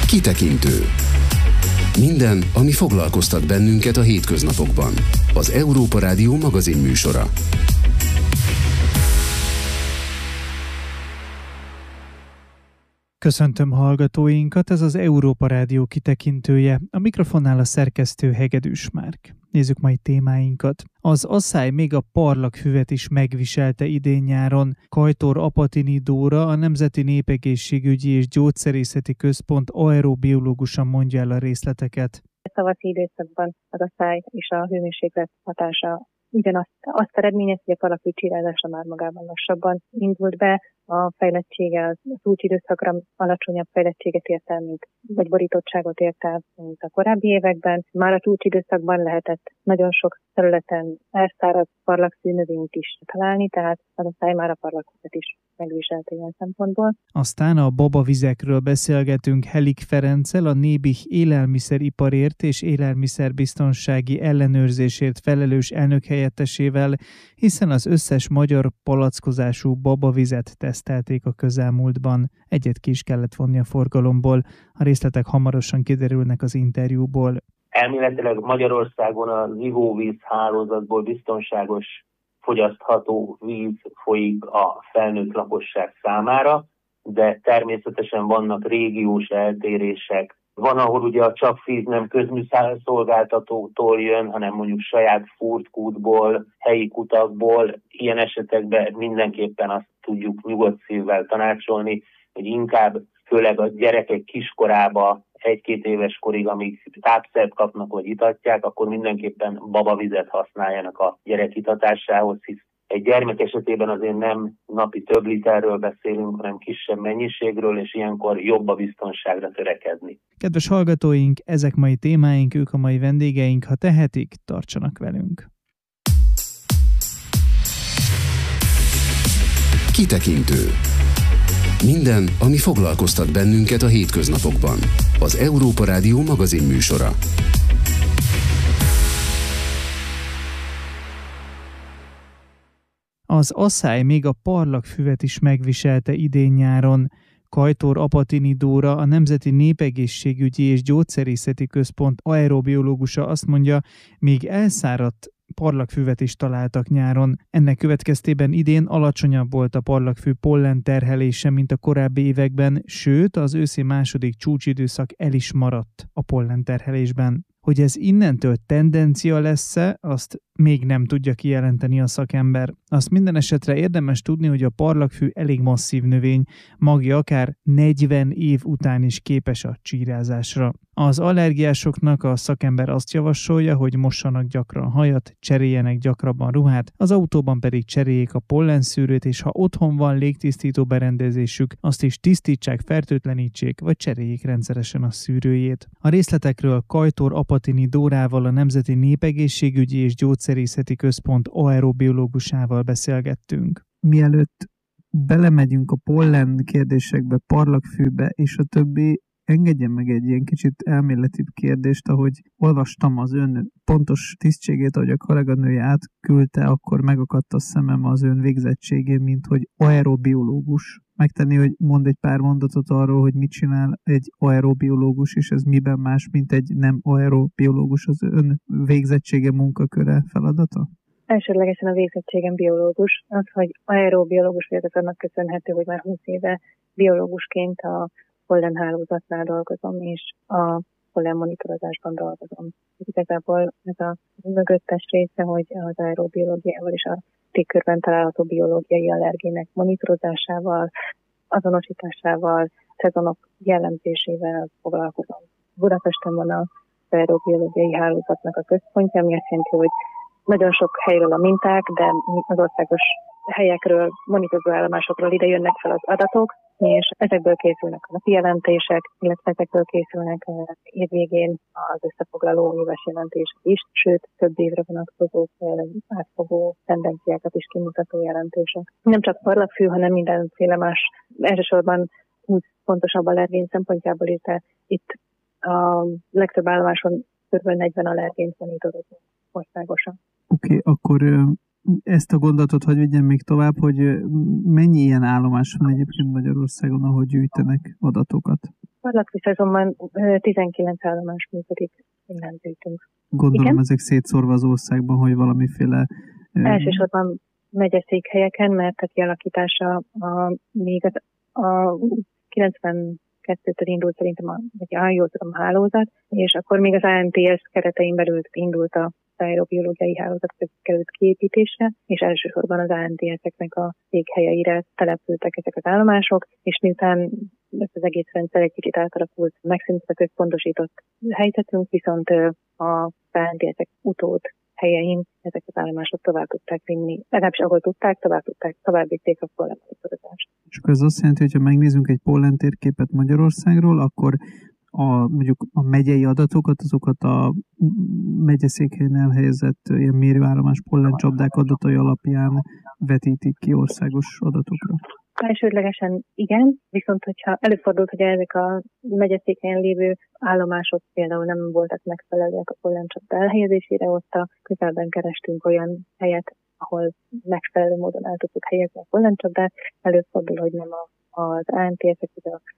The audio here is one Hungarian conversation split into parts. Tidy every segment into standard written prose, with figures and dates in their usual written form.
Kitekintő. Minden, ami foglalkoztat bennünket a hétköznapokban. Az Európa Rádió magazinműsora. Köszöntöm hallgatóinkat, ez az Európa Rádió kitekintője. A mikrofonnál a szerkesztő Hegedűs Márk. Nézzük mai témáinkat. Az asszály még a parlagfüvet is megviselte idén-nyáron. Kajtor Apatini Dóra, a Nemzeti Népegészségügyi és Gyógyszerészeti Központ aerobiológusa mondja el a részleteket. A tavaszi időszakban az asszály és a hőmérséklet hatása ugyanazt eredményez, hogy a parlagfű csírázása már magában lassabban indult be, a fejlettsége az csúcsidőszakra alacsonyabb fejlettséget ért el, vagy borítottságot ért el, mint a korábbi években. Már a csúcsidőszakban lehetett nagyon sok területen elszáradt parlagfű növényt is találni, tehát az asszály már a parlagfüvet is megviselte ilyen szempontból. Aztán a babavizekről beszélgetünk Helik Ferenccel, a Nébih élelmiszeriparért és élelmiszerbiztonsági ellenőrzésért felelős elnökhelyettesével, hiszen az összes magyar palackozású babavizet tesztelték a közelmúltban. Egyet ki is kellett vonni a forgalomból. A részletek hamarosan kiderülnek az interjúból. Elméletileg Magyarországon az ivóvíz hálózatból biztonságos, fogyasztható víz folyik a felnőtt lakosság számára, de természetesen vannak régiós eltérések. Van, ahol ugye a csapvíz nem közműszolgáltatótól jön, hanem mondjuk saját furtkútból, helyi kutakból. Ilyen esetekben mindenképpen azt tudjuk nyugodt szívvel tanácsolni, hogy inkább főleg a gyerekek kiskorába 1-2 éves korig, amíg tápszert kapnak vagy itatják, akkor mindenképpen babavizet használjanak a gyerek itatásához, hisz egy gyermek esetében azért nem napi több literről beszélünk, hanem kisebb mennyiségről, és ilyenkor jobb a biztonságra törekedni. Kedves hallgatóink, ezek mai témáink, ők a mai vendégeink, ha tehetik, tartsanak velünk. Kitekintő. Minden, ami foglalkoztat bennünket a hétköznapokban. Az Európa Rádió magazinműsora. Az asszály még a parlagfüvet is megviselte idén-nyáron. Kajtor Apatini Dóra, a Nemzeti Népegészségügyi és Gyógyszerészeti Központ aerobiológusa azt mondja, még elszáradt parlagfüvet is találtak nyáron. Ennek következtében idén alacsonyabb volt a parlagfű pollen terhelése, mint a korábbi években, sőt, az őszi második csúcsidőszak el is maradt a pollen terhelésben. Hogy ez innentől tendencia lesz-e, azt még nem tudja kijelenteni a szakember. Azt minden esetre érdemes tudni, hogy a parlagfű elég masszív növény, magja akár 40 év után is képes a csírázásra. Az allergiásoknak a szakember azt javasolja, hogy mossanak gyakran hajat, cseréljenek gyakrabban ruhát, az autóban pedig cseréljék a pollenszűrőt, és ha otthon van légtisztító berendezésük, azt is tisztítsák, fertőtlenítsék, vagy cseréljék rendszeresen a szűrőjét. A részletekről Kajtor Apatini Dórával, a Nemzeti Népegészségügyi és Gyógyszerészeti Központ aerobiológusával beszélgettünk. Mielőtt belemegyünk a pollen kérdésekbe, parlagfűbe és a többi, engedjen meg egy ilyen kicsit elméletibb kérdést, ahogy olvastam az ön pontos tisztségét, ahogy a kolléganője átküldte, akkor megakadt a szemem az ön végzettségén, mint hogy aerobiológus. Megtenni, hogy mond egy pár mondatot arról, hogy mit csinál egy aerobiológus, és ez miben más, mint egy nem aerobiológus, az ön végzettsége, munkaköre, feladata? Elsődlegesen a végzettségem biológus. Az, hogy aerobiológus vagyok, annak köszönhető, hogy már 20 éve biológusként a pollenhálózatnál dolgozom, és a pollenmonitorozásban dolgozom. Igazából ez a mögöttes része, hogy az aerobiológiával és a légkörben található biológiai allergének monitorozásával, azonosításával, szezonok jellemzésével foglalkozom. Budapesten van az aerobiológiai hálózatnak a központja, ami azt jelenti, hogy nagyon sok helyről a minták, de az országos helyekről, monitorozóállomásokról ide jönnek fel az adatok, és ezekből készülnek a napi jelentések, illetve ezekből készülnek évvégén az összefoglaló éves jelentések is, sőt, több évre vonatkozó átfogó tendenciákat is kimutató jelentések. Nem csak parlagfű, hanem mindenféle más, elsősorban 20 pontosabb allergén szempontjából itt a legtöbb állomáson kb. 40 allergént monitorozunk országosan. Oké, akkor ezt a gondolatot hadd vigyem még tovább, hogy mennyi ilyen állomás van egyébként Magyarországon, ahol gyűjtenek adatokat? Parlagfű szezonban 19 állomás működik, innen gyűjtünk. Gondolom, igen? Ezek szétszórva az országban, hogy valamiféle... Elsősorban megyeszékhelyeken, mert a kialakítása még a 92-től indult szerintem a hálózat, és akkor még az ANTS keretein belül indult a aerobiológiai hálózat került kiépítésre, és elsősorban az ANTS-eknek a székhelyeire települtek ezek az állomások, és miután ez az egész rendszer egy kicsit átalakult, megszűnt a központosított helyzetünk, viszont a ANTS-ek utód helyein ezek az állomások tovább tudták vinni, legalábbis ahol tudták, tovább vitték a pollenmonitorozást. És akkor ez azt jelenti, hogy ha megnézzünk egy pollentérképet Magyarországról, akkor mondjuk a megyei adatokat, azokat a megyeszékhelyen elhelyezett ilyen mérőállomás pollencsapdák adatai alapján vetítik ki országos adatokra? Elsődlegesen igen, viszont hogyha előfordult, hogy ezek a megyeszékhelyen lévő állomások például nem voltak megfelelőek a pollencsapda elhelyezésére, ott a közelben kerestünk olyan helyet, ahol megfelelő módon el tudtuk helyezni a pollencsapdát. Előfordul, hogy nem az ANTS-ek,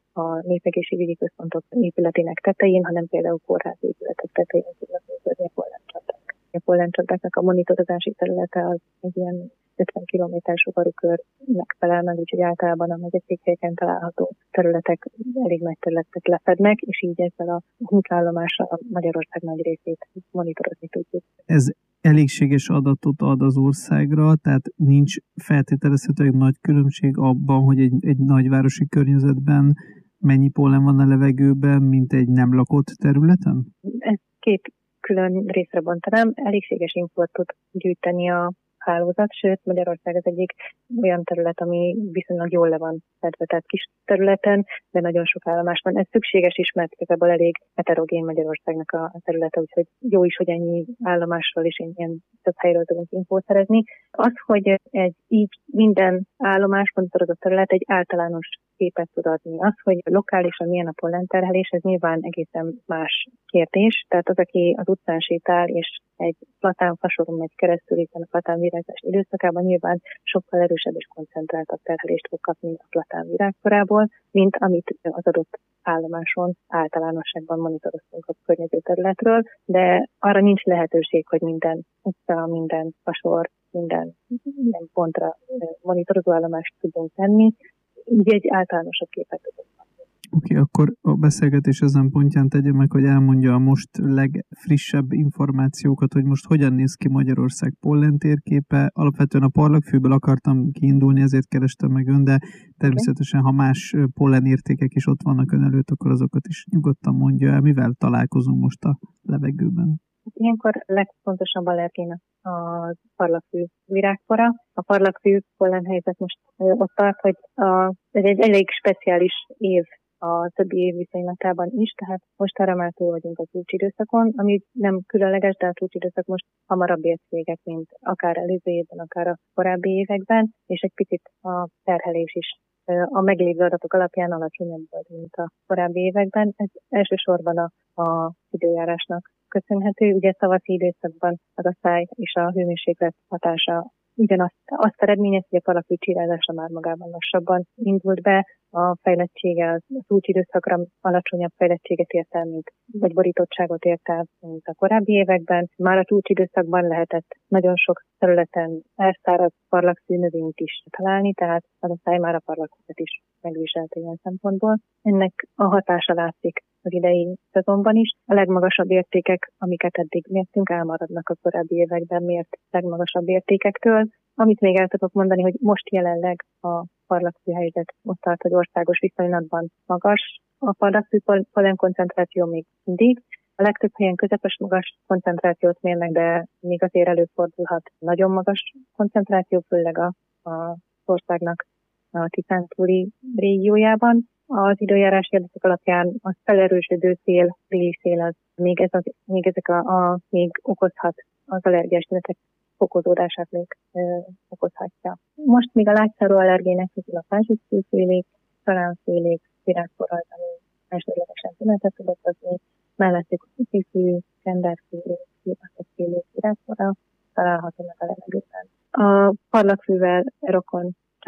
a népegészségügyi központok épületének tetején, hanem például kórházi épületek tetején tudnak működni a pollencsapdák. A pollencsapdáknak a monitorozási területe az egy ilyen 50 km sugarú kör megfelel meg, úgyhogy általában a megyeszékhelyeken található területek elég nagy területet lefednek, és így ezzel a 20 állomással a Magyarország nagy részét monitorozni tudjuk. Ez elégséges adatot ad az országra, tehát nincs feltételezhetően nagy különbség abban, hogy egy nagyvárosi környezetben mennyi pollen van a levegőben, mint egy nem lakott területen? Ez két külön részre bontanám. Elégséges infót tud gyűjteni a hálózat, sőt Magyarország az egyik olyan terület, ami viszonylag jól le van fedve, tehát kis területen, de nagyon sok állomás van. Ez szükséges is, mert igazából elég heterogén Magyarországnak a területe, úgyhogy jó is, hogy ennyi állomásról és ilyen több helyről tudunk infót szerezni. Az, hogy egy így minden állomás monitorozott terület egy általános képet tud adni. Az, hogy lokálisan milyen a pollenterhelés, ez nyilván egészen más kérdés. Tehát az, aki az utcán sétál, és egy platánfasoron megy keresztül, hiszen a platánvirágzás időszakában nyilván sokkal erősebb és koncentráltabb terhelést fog kapni a platánvirágkorából, mint amit az adott állomáson általánosságban monitoroztunk a környező területről, de arra nincs lehetőség, hogy minden utca, minden fasor, minden pontra monitorozó állomást tudunk tenni, így egy általánosabb képet tudunk. Oké, akkor a beszélgetés ezen pontján tegye meg, hogy elmondja a most legfrissebb információkat, hogy most hogyan néz ki Magyarország pollentérképe. Alapvetően a parlagfűből akartam kiindulni, ezért kerestem meg ön, de természetesen, ha más pollenértékek is ott vannak ön előtt, akkor azokat is nyugodtan mondja el. Mivel találkozunk most a levegőben? Ilyenkor legfontosabb allergén a parlagfű virágpora. A parlagfű pollenhelyzet most ott tart, hogy ez egy elég speciális év a többi év viszonylatában is, tehát most arra már túl vagyunk a csúcsidőszakon, ami nem különleges, de a csúcsidőszak most hamarabb ért véget, mint akár előző évben, akár a korábbi években, és egy picit a terhelés is a meglévő adatok alapján alacsonyabb volt, mint a korábbi években. Ez elsősorban az időjárásnak köszönhető. Ugye tavaszi időszakban az asszály és a hőmérséklet hatása ugyanazt azt eredményez, hogy a parlagfű csirázása már magában lassabban indult be, a fejlettsége az csúcsidőszakra alacsonyabb fejlettséget ért el, vagy borítottságot ért el, mint a korábbi években. Már a csúcsidőszakban lehetett nagyon sok területen elszáradt parlagfű növényt is találni, tehát az asszály már a parlagfűt is megviselte ilyen szempontból. Ennek a hatása látszik az idei szezonban is. A legmagasabb értékek, amiket eddig mértünk, elmaradnak a korábbi években mért legmagasabb értékektől. Amit még el tudok mondani, hogy most jelenleg a parlagfű helyzet ott tart, hogy országos viszonylatban magas. A parlagfű pollenkoncentráció még mindig. A legtöbb helyen közepes magas koncentrációt mérnek, de még azért előfordulhat nagyon magas koncentráció, főleg az országnak a Tiszántúli régiójában. Az időjárási adatok alapján a felerősödő szél, déli szél, az még ezek még okozhat az allergiás tünetek fokozódását még okozhatja. Most még a lágyszáró allergének közül a fázsiszfűfélék, szaránfélék, virágpora az, ami elsődlegesen tünetet tud okozni, mellettük a szifű, kenderfélék, hívasztofélék, virágpora található meg a levegőben. A parlagfűvel rokon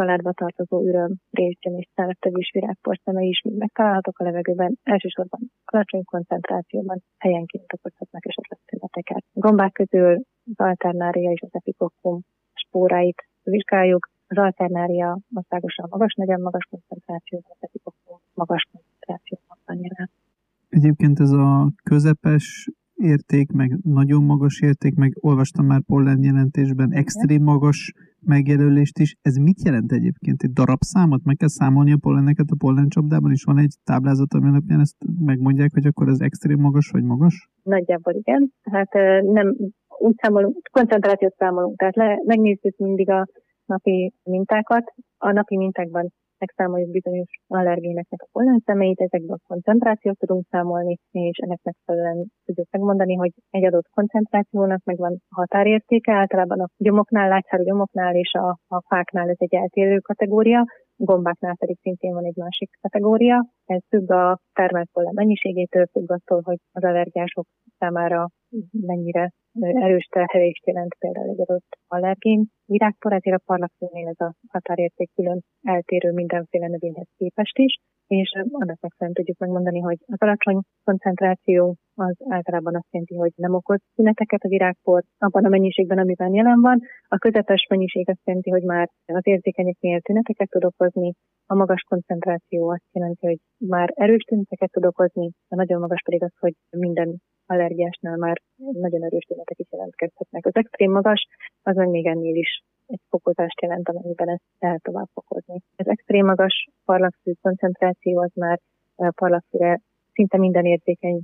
családba tartozó üröm, rézgyom és száraztevős virágporszemei is mind megtalálhatók a levegőben, elsősorban alacsony koncentrációban, helyenként okozhatnak esetleg tüneteket. A gombák közül az alternária és az epikokkum spóráit vizsgáljuk. Az alternária országosan magas, nagyon magas koncentrációban, az epikokkum magas koncentrációban van jelen. Egyébként ez a közepes érték, meg nagyon magas érték, meg olvastam már pollen jelentésben extrém magas megjelölést is. Ez mit jelent egyébként? Egy darabszámot? Meg kell számolni a polleneket a pollencsapdában, és van egy táblázat, ami alapján ezt megmondják, hogy akkor ez extrém magas vagy magas? Nagyjából igen. Tehát nem úgy számolunk, koncentrációt számolunk. Tehát megnézzük mindig a napi mintákat. A napi mintákban megszámoljuk bizonyos allergéneknek a pollenszemeit, ezekből a koncentrációt tudunk számolni, és ennek megfelelően tudjuk megmondani, hogy egy adott koncentrációnak megvan a határértéke, általában a gyomoknál, lágyszárú gyomoknál és a fáknál ez egy eltérő kategória, a gombáknál pedig szintén van egy másik kategória. Ez függ a termelt pollen mennyiségétől, függ attól, hogy az allergiások számára mennyire erős terhelést jelent például egy adott allergén. Virágpor, ezért a parlagfűnél ez a határérték külön eltérő mindenféle növényhez képest is, és annak megfelelően tudjuk megmondani, hogy az alacsony koncentráció az általában azt jelenti, hogy nem okoz tüneteket a virágpor abban a mennyiségben, amiben jelen van. A közepes mennyiség azt jelenti, hogy már az érzékenyeknél tüneteket tud okozni, a magas koncentráció azt jelenti, hogy már erős tüneteket tud okozni, a nagyon magas pedig az, hogy minden allergiásnál már nagyon erős tünetek is jelentkezhetnek. Az extrém magas, az meg még ennél is egy fokozást jelent, amennyiben ezt lehet tovább fokozni. Az extrém magas parlagfű koncentráció az már parlagfűre szinte minden érzékeny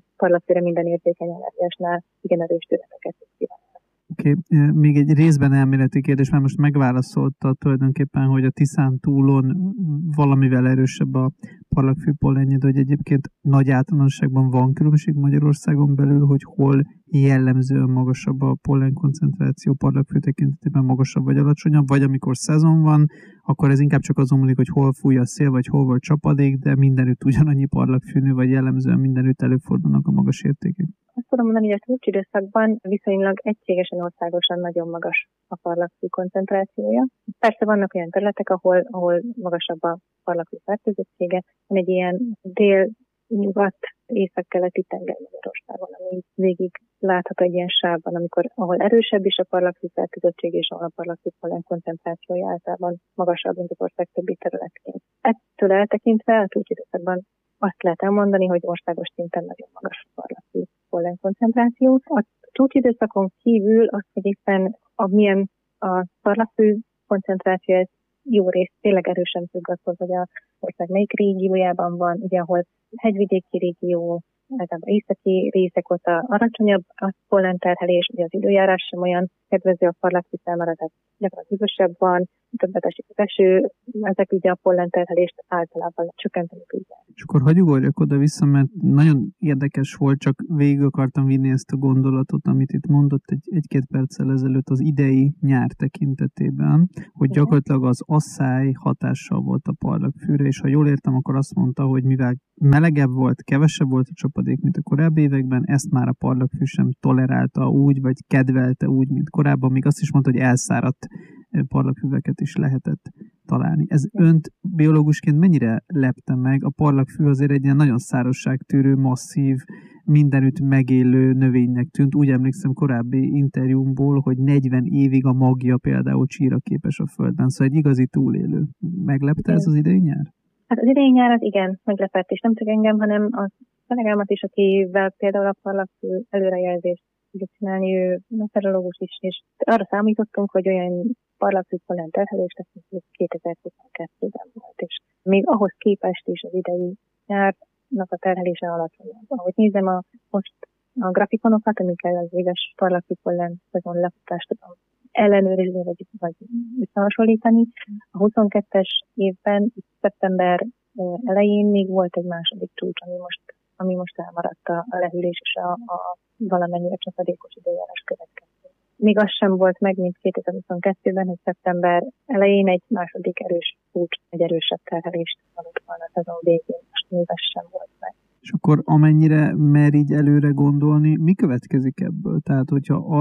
allergiásnál igen erős tüneteket tud kívánni. Oké. Még egy részben elméleti kérdés, mert most megválaszolta tulajdonképpen, hogy a Tiszántúlon valamivel erősebb a parlagfű pollenje, de hogy egyébként nagy általánosságban van különbség Magyarországon belül, hogy hol jellemzően magasabb a pollen koncentráció, parlagfű tekintetében magasabb vagy alacsonyabb, vagy amikor szezon van, akkor ez inkább csak azon múlik, hogy hol fúj a szél, vagy hol volt csapadék, de mindenütt ugyanannyi parlagfűnő, vagy jellemzően mindenütt előfordulnak a magas értékek. Azt tudom mondani, hogy a csúcsidőszakban viszonylag egységesen országosan nagyon magas a parlagfű koncentrációja. Persze vannak olyan területek, ahol magasabb a parlagfű fertőzöttsége. Van egy ilyen dél-nyugat észak-keleti tenger Magyarországon, ami végig látható egy ilyen sávban, ahol erősebb is a parlagfű fertőzöttség, és ahol a parlagfű pollen koncentrációja általában magasabb, mint az ország többi területén. Ettől eltekintve a csúcsidőszakban azt lehet elmondani, hogy országos szinten nagyon magas a parlagfű pollen koncentráció. A csúcsidőszakon kívül az, hogy éppen milyen a parlagfű koncentráció, ez jó rész tényleg erősen függ attól, hogy az ország melyik régiójában van, ugye ahol hegyvidéki régió, általában északi részek ott alacsonyabb a pollenterhelés, ugye az időjárás sem olyan kedvező a parlagfű számára, tehát gyakran hűvösebb van, többet esik az eső, ezek ugye a pollenterhelést általában csökkenteni tudják. És akkor hagyjuk ugorjak oda-vissza, mert nagyon érdekes volt, csak végig akartam vinni ezt a gondolatot, amit itt mondott egy-két perccel ezelőtt az idei nyár tekintetében, hogy gyakorlatilag az asszály hatással volt a parlagfűre, és ha jól értem, akkor azt mondta, hogy mivel melegebb volt, kevesebb volt a csapadék, mint a korábbi években, ezt már a parlagfű sem tolerálta úgy, vagy kedvelte úgy, mint korábban, még azt is mondta, hogy elszáradt parlagfüveket is lehetett találni. Ez önt biológusként mennyire lepte meg? A parlagfű azért egy ilyen nagyon szárosságtűrő, masszív, mindenütt megélő növénynek tűnt. Úgy emlékszem korábbi interjúmból, hogy 40 évig a magja például csíraképes a földben. Szóval egy igazi túlélő. Meglepte ez az idei nyár? Hát az idei nyár az igen, meglepett, és nem csak engem, hanem a kollégámat is, akivel például a parlagfű előrejelzést tudjuk csinálni, ő meteorológus is, és arra számítottunk, hogy olyan parlagfű pollen terhelés lesz, mint 2022-ben volt, és még ahhoz képest is az idei nyárnak a terhelése alacsonyabb. Ahogy nézem most a grafikonokat, amikkel az éves parlagfű pollen szezon lefutást tudom ellenőrizni, vagy összehasonlítani. A 22-es évben, szeptember elején még volt egy második csúcs, ami most elmaradt a lehűlés és a valamennyire csapadékos időjárás következő. Még az sem volt meg, mint 2022-ben, hogy szeptember elején egy második erős csúcs, egy erősebb terhelést adott volna a szezon végén, most még az sem volt meg. És akkor amennyire mer így előre gondolni, mi következik ebből? Tehát, hogyha az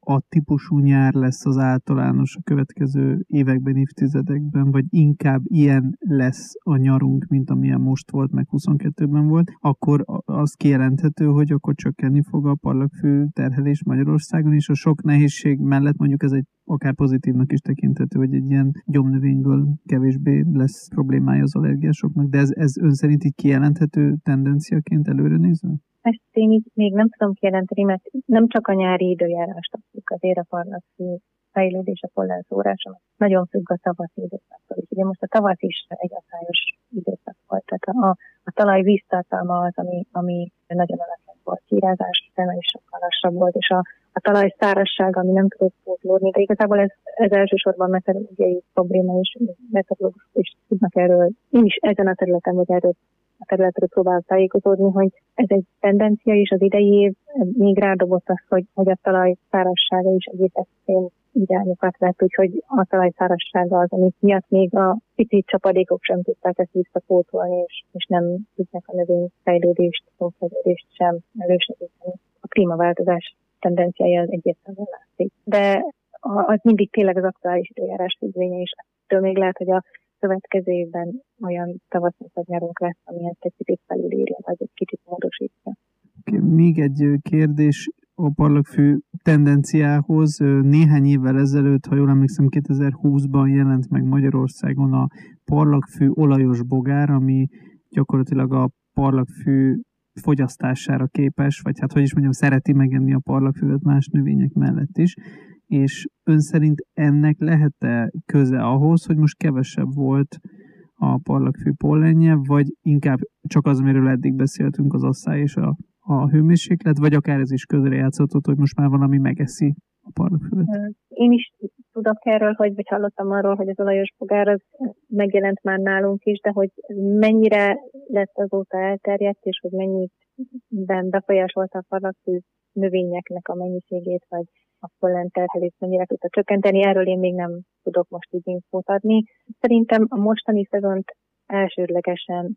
a típusú nyár lesz az általános a következő években, évtizedekben, vagy inkább ilyen lesz a nyarunk, mint amilyen most volt, meg 22-ben volt, akkor az kijelenthető, hogy akkor csökkenni fog a parlagfű terhelés Magyarországon, és a sok nehézség mellett mondjuk ez egy akár pozitívnak is tekinthető, hogy egy ilyen gyomnövényből kevésbé lesz problémája az allergiásoknak, de ez ön szerint így kijelenthető tendenciaként előre nézve? Ezt én így még nem tudom kijelenteni, mert nem csak a nyári időjárást függ, azért a parlagfű fejlődés, a pollenszórása nagyon függ a tavaszi időszaktól. Ugye most a tavasz is egy aszályos időszak volt, tehát a talaj víztartalma az, ami nagyon alacsony volt, kiírázás is sokkal lassabb volt, és a talaj szárazsága, ami nem tudott pótlódni, de igazából ez elsősorban meteorológiai probléma, és meteorológusok is tudnak erről. Én is ezen a területen, vagy erről a területről próbál tájékozódni, hogy ez egy tendencia, és az idei év még rádobott az, hogy a talaj szárazsága is egész extrém irányokat vett, úgyhogy a talaj szárazsága az, amit miatt még a pici csapadékok sem tudták ezt visszapótolni, és nem tudják a növényfejlődést, tófejlődést sem elősegíteni. A klímaváltozás tendenciája az egyértelműen látszik. De az mindig tényleg az aktuális időjárás függvénye, és ettől még lehet, hogy a következő évben olyan tavaszunk vagy nyarunk lesz, ami ezt egy kicsit felülírja, vagy egy kicsit módosítja. Még egy kérdés a parlagfű tendenciához. Néhány évvel ezelőtt, ha jól emlékszem, 2020-ban jelent meg Magyarországon a parlagfű olajos bogár, ami gyakorlatilag a parlagfű fogyasztására képes, vagy hát hogy is mondjam, szereti megenni a parlagfüvet más növények mellett is. És ön szerint ennek lehet-e köze ahhoz, hogy most kevesebb volt a parlagfű pollenje, vagy inkább csak az, amiről eddig beszéltünk, az asszály és a hőmérséklet, vagy akár ez is közre játszhatott, hogy most már valami megeszi a parlagfüvet? Én is tudok erről, vagy hallottam arról, hogy az olajos bogár az megjelent már nálunk is, de hogy mennyire lett azóta elterjedt, és hogy mennyiben befolyásolta a parlagfű növényeknek a mennyiségét, vagy a pollen terhelést mennyire tudta csökkenteni, erről én még nem tudok most így infót adni. Szerintem a mostani szezont elsődlegesen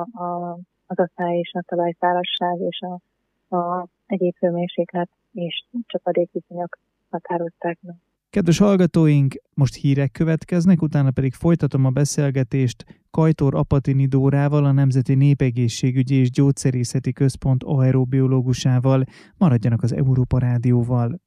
az asszály és a talajszárazság és a egyéb hőmérséklet és csapadékviszonyok határozták meg. Kedves hallgatóink, most hírek következnek, utána pedig folytatom a beszélgetést Kajtor Apatini Dórával, a Nemzeti Népegészségügyi és Gyógyszerészeti Központ aerobiológusával. Maradjanak az Európa Rádióval.